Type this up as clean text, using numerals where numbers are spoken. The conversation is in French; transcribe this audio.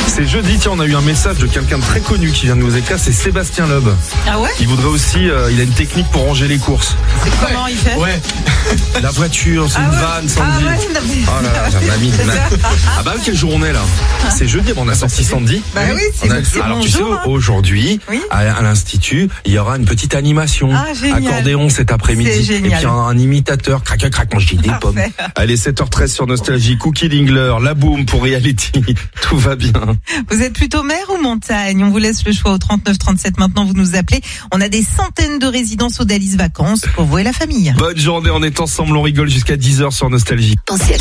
C'est jeudi, tiens, on a eu un message de quelqu'un de très connu qui vient de nous écrire, c'est Sébastien Loeb. Ah ouais? Il voudrait aussi, il a une technique pour ranger les courses. C'est comment il fait? Ouais. La voiture, c'est une vanne, Sandy. Oh là là, j'ai un ami. Ah bah quelle journée là. C'est jeudi, on a sorti Sandy. Bah oui, c'est alors bon tu sais, jour, hein. Aujourd'hui, Oui. à l'Institut, il y aura une petite animation. Ah, génial. Accordéon cet après-midi. C'est génial. Et puis un imitateur. Crac, crac, crac, manger des pommes. Allez, 7h13 sur Nostalgie. Cookie Dingler, la boom pour Reality. Tout va bien. Vous êtes plutôt mer ou montagne? On vous laisse le choix au 3937. Maintenant, vous nous appelez. On a des centaines de résidences Odalis Vacances pour vous et la famille. Bonne journée, on est ensemble, on rigole jusqu'à 10h sur Nostalgie.